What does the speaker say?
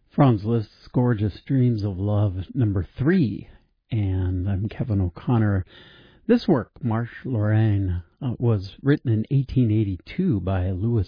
Franz Liszt's Gorgeous Dreams of Love, number 3. And I'm Kevin O'Connor. This work, Marche Lorraine, was written in 1882 by Louis